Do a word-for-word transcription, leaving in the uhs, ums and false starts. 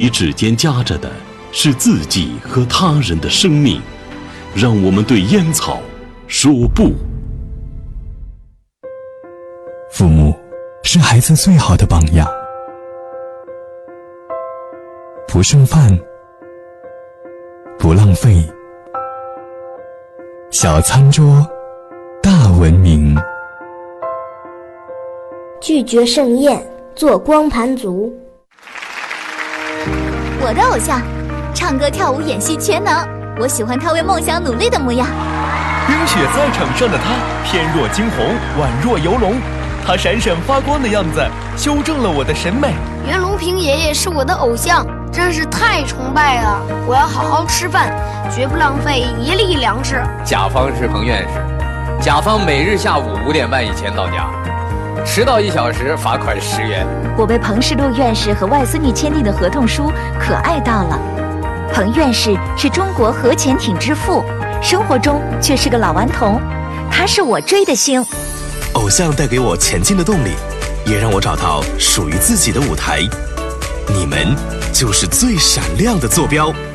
你指尖夹着的是自己和他人的生命，让我们对烟草说不。 父母是孩子最好的榜样，不剩饭，不浪费，小餐桌，大文明。 拒绝盛宴，做光盘族。 我的偶像，唱歌跳舞演戏全能，我喜欢他为梦想努力的模样。 冰雪在场上的他，翩若惊鸿，宛若游龙，他闪闪发光的样子修正了我的审美。 袁隆平爷爷是我的偶像，真是太崇拜了！我要好好吃饭，绝不浪费一粒粮食。 甲方是彭院士，甲方每日下午五点半以前到家，迟到一小时罚款十元。 我被彭世禄院士和外孙女签订的合同书可爱到了。彭院士是中国核潜艇之父，生活中却是个老顽童，他是我追的星。 偶像带给我前进的动力，也让我找到属于自己的舞台。你们就是最闪亮的坐标。